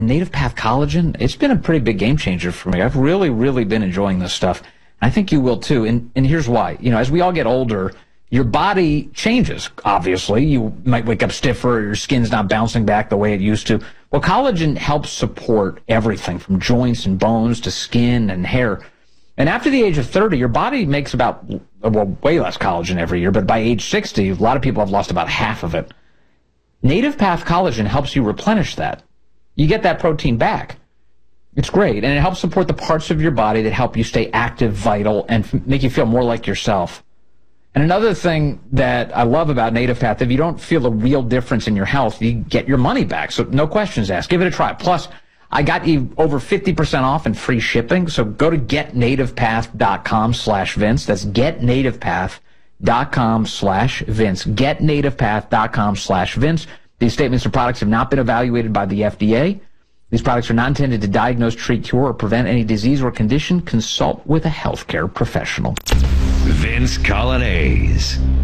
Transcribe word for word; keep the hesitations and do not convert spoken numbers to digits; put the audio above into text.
Native Path Collagen, it's been a pretty big game changer for me. I've really, really been enjoying this stuff. I think you will too. And, and here's why. You know, as we all get older, your body changes, obviously. You might wake up stiffer, or your skin's not bouncing back the way it used to. Well, collagen helps support everything from joints and bones to skin and hair. And after the age of thirty, your body makes about, well, way less collagen every year, but by age sixty, a lot of people have lost about half of it. Native Path Collagen helps you replenish that. You get that protein back. It's great, and it helps support the parts of your body that help you stay active, vital, and f- make you feel more like yourself. And another thing that I love about Native Path, if you don't feel a real difference in your health, you get your money back. So no questions asked. Give it a try. Plus, I got you over fifty percent off and free shipping. So go to getnativepath.com slash Vince. That's getnativepath.com slash Vince. Getnativepath.com slash Vince. These statements or products have not been evaluated by the F D A. These products are not intended to diagnose, treat, cure, or prevent any disease or condition. Consult with a healthcare professional. Vince Coglianese.